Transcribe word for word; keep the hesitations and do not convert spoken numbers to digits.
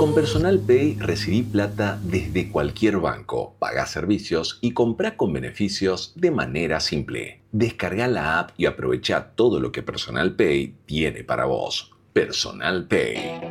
Con Personal Pay recibí plata desde cualquier banco, pagá servicios y comprá con beneficios de manera simple. Descarga la app y aprovecha todo lo que Personal Pay tiene para vos. Personal Pay.